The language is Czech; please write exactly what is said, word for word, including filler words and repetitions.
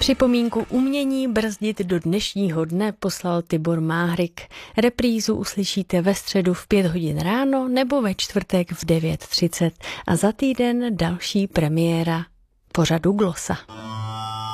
Připomínku umění brzdit do dnešního dne poslal Tibor Máhrik. Reprízu uslyšíte ve středu v pět hodin ráno nebo ve čtvrtek v devět třicet a za týden další premiéra pořadu Glosa.